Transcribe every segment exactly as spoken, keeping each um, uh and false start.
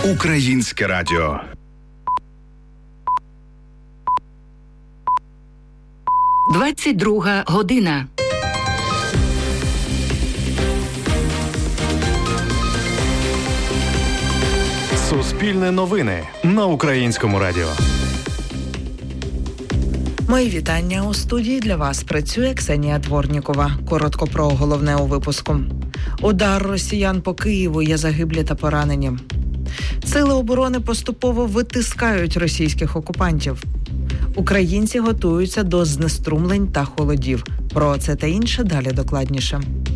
Українське радіо. двадцять друга година. Суспільне новини на Українському радіо. Мої вітання. У студії для вас працює Ксенія Дворнікова. Коротко про головне у випуску. Удар росіян по Києву, є загиблі та поранені. Сили оборони поступово витискають російських окупантів. Українці готуються до знеструмлень та холодів. Про це та інше далі докладніше.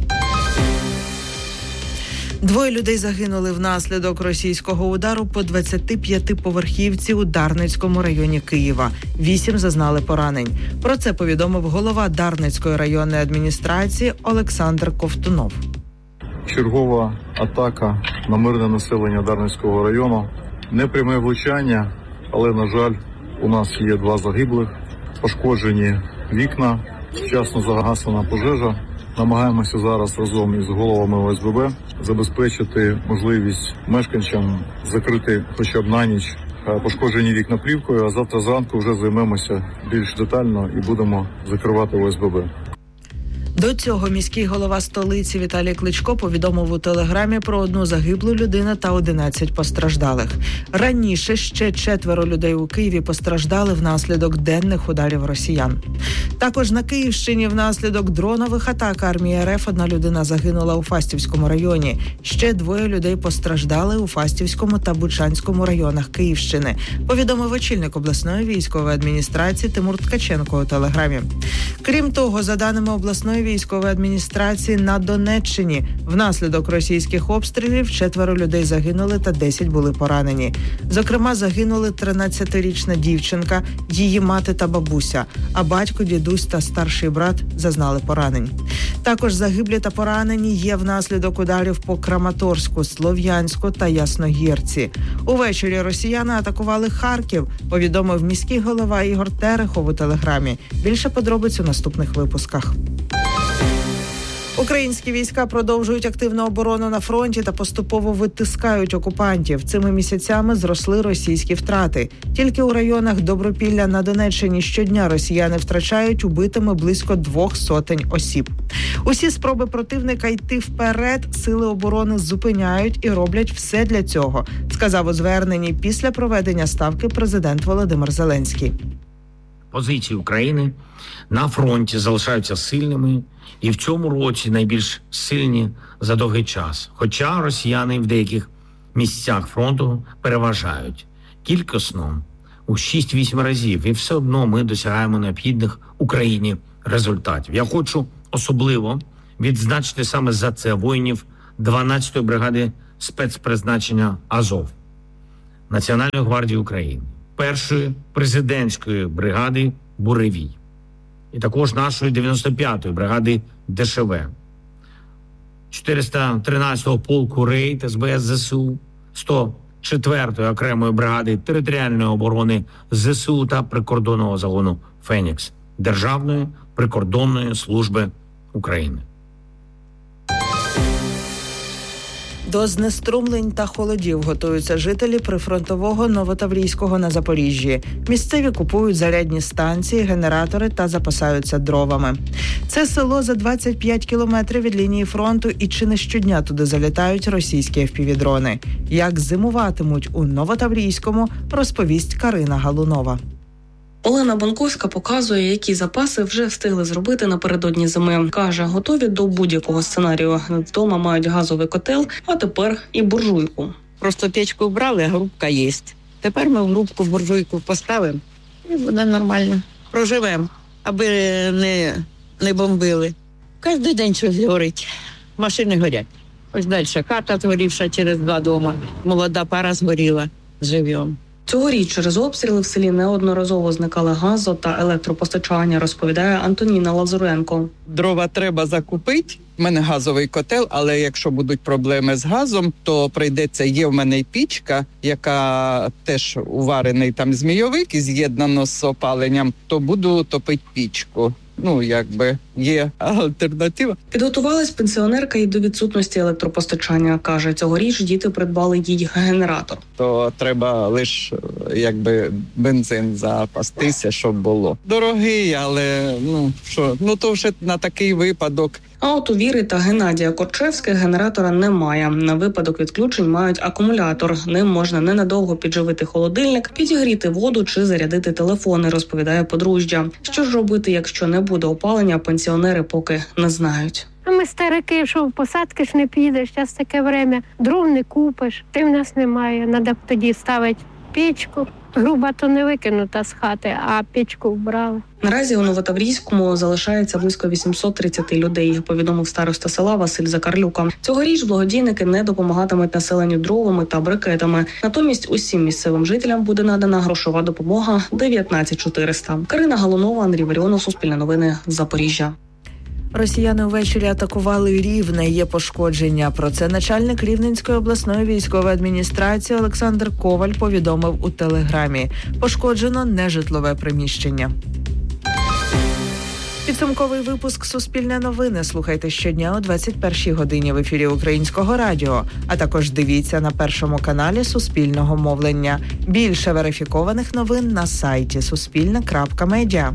Двоє людей загинули внаслідок російського удару по двадцятип'ятиповерхівці у Дарницькому районі Києва. Вісім зазнали поранень. Про це повідомив голова Дарницької районної адміністрації Олександр Ковтунов. Чергова атака на мирне населення Дарницького району. Непряме влучання, але, на жаль, у нас є два загиблих, пошкоджені вікна, вчасно загасена пожежа. Намагаємося зараз разом із головами О С Б Б забезпечити можливість мешканцям закрити хоча б на ніч пошкоджені вікна плівкою, а завтра зранку вже займемося більш детально і будемо закривати О С Б Б. До цього міський голова столиці Віталій Кличко повідомив у телеграмі про одну загиблу людину та одинадцять постраждалих. Раніше ще четверо людей у Києві постраждали внаслідок денних ударів росіян. Також на Київщині внаслідок дронових атак армії Р Ф одна людина загинула у Фастівському районі. Ще двоє людей постраждали у Фастівському та Бучанському районах Київщини, повідомив очільник обласної військової адміністрації Тимур Ткаченко у телеграмі. Крім того, за даними обласної військової адміністрації, на Донеччині внаслідок російських обстрілів четверо людей загинули та десять були поранені. Зокрема, загинули тринадцятирічна дівчинка, її мати та бабуся, а батько, дідусь та старший брат зазнали поранень. Також загиблі та поранені є внаслідок ударів по Краматорську, Слов'янську та Ясногірці. Увечері росіяни атакували Харків, повідомив міський голова Ігор Терехов у телеграмі. Більше подробиць у наступних випусках. Українські війська продовжують активну оборону на фронті та поступово витискають окупантів. Цими місяцями зросли російські втрати. Тільки у районах Добропілля на Донеччині щодня росіяни втрачають убитими близько двох сотень осіб. Усі спроби противника йти вперед сили оборони зупиняють і роблять все для цього, сказав у зверненні після проведення ставки президент Володимир Зеленський. Позиції України на фронті залишаються сильними і в цьому році найбільш сильні за довгий час. Хоча росіяни в деяких місцях фронту переважають кількісно у шість-вісім разів. І все одно ми досягаємо необхідних Україні результатів. Я хочу особливо відзначити саме за це воїнів дванадцятої бригади спецпризначення Азов Національної гвардії України, першої президентської бригади Буревій, і також нашої дев'яносто п'ятої бригади Д Ш В, чотириста тринадцятого полку Рейд С Б С З С У, сто четвертої окремої бригади територіальної оборони З С У та прикордонного загону Фенікс Державної прикордонної служби України. До знеструмлень та холодів готуються жителі прифронтового Новотаврійського на Запоріжжі. Місцеві купують зарядні станції, генератори та запасаються дровами. Це село за двадцять п'ять кілометрів від лінії фронту, і чи не щодня туди залітають російські еф пі ві-дрони. Як зимуватимуть у Новотаврійському, розповість Карина Галунова. Олена Бонковська показує, які запаси вже встигли зробити напередодні зими. Каже, готові до будь-якого сценарію. Вдома мають газовий котел, а тепер і буржуйку. Просто печку вбрали, а грубка є. Тепер ми в грубку буржуйку поставимо і буде нормально. Проживемо, аби не, не бомбили. Кожен день щось горить. Машини горять. Ось далі хата згорівша через два дома. Молода пара згоріла. Живемо. Цьогоріч через обстріли в селі неодноразово зникали газо та електропостачання, розповідає Антоніна Лазуренко. Дрова треба закупити. У мене газовий котел, але якщо будуть проблеми з газом, то прийдеться, є в мене й пічка, яка теж уварений там змійовик і з'єднано з опаленням, то буду топити пічку. ну, якби є альтернатива. Підготувалась пенсіонерка і до відсутності електропостачання. Каже, цьогоріч діти придбали їй генератор. То треба лише, якби, бензин запастися, щоб було. Дорогий, але, ну, що, ну, то вже на такий випадок. А от у Віри та Геннадія Корчевських генератора немає. На випадок відключень мають акумулятор. Ним можна ненадовго підживити холодильник, підігріти воду чи зарядити телефони, розповідає подружжя. Що ж робити, якщо не буде опалення, пенсіонери поки не знають. Ми старики, що в посадки ж не підеш, зараз таке время, дров не купиш, ти в нас немає, треба б тоді ставити печку. Груба то не викинута з хати, а печку вбрали. Наразі у Новотаврійському залишається близько вісімсот тридцять людей, повідомив староста села Василь Закарлюка. Цьогоріч благодійники не допомагатимуть населенню дровами та брикетами. Натомість усім місцевим жителям буде надана грошова допомога дев'ятнадцять чотириста. Карина Галунова, Андрій Варіонов, Суспільне новини, Запоріжжя. Росіяни ввечері атакували Рівне, є пошкодження. Про це начальник Рівненської обласної військової адміністрації Олександр Коваль повідомив у Телеграмі. Пошкоджено нежитлове приміщення. Підсумковий випуск «Суспільне новини» слухайте щодня о двадцять першій годині в ефірі Українського радіо, а також дивіться на Першому каналі Суспільного мовлення. Більше верифікованих новин на сайті суспільне крапка медіа.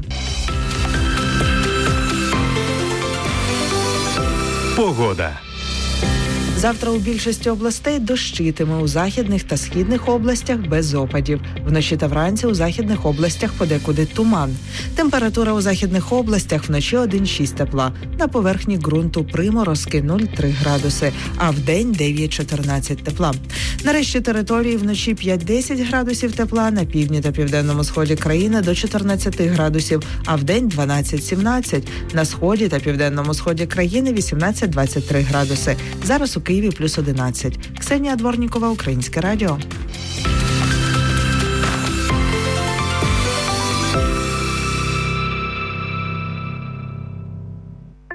Погода. Завтра у більшості областей дощитиме, у західних та східних областях без опадів. Вночі та вранці у західних областях подекуди туман. Температура у західних областях вночі один-шість тепла. На поверхні ґрунту приморозки нуль-три градуси, а вдень дев'ять-чотирнадцять тепла. На решті території вночі п'ять-десять градусів тепла, на півдні та південному сході країни до чотирнадцять градусів, а вдень дванадцять-сімнадцять. На сході та південному сході країни вісімнадцять-двадцять три градуси. Зараз у Києві плюс одинадцять. Ксенія Дворнікова, Українське радіо.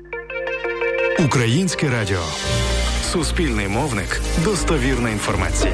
Українське радіо. Суспільний мовник. Достовірна інформація.